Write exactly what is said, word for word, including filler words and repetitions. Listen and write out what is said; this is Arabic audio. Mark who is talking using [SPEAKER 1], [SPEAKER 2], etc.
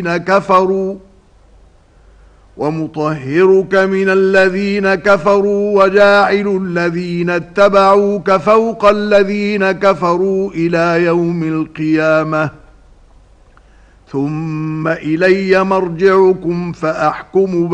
[SPEAKER 1] كفروا ومطهرك من الذين كفروا وجاعل الذين اتبعوك فوق الذين كفروا إلى يوم القيامة ثم إلي مرجعكم فأحكم